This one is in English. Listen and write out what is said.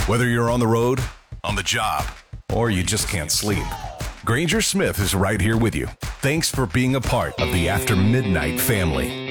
Whether you're on the road, on the job, or you just can't sleep, Granger Smith is right here with you. Thanks for being a part of the After Midnight family.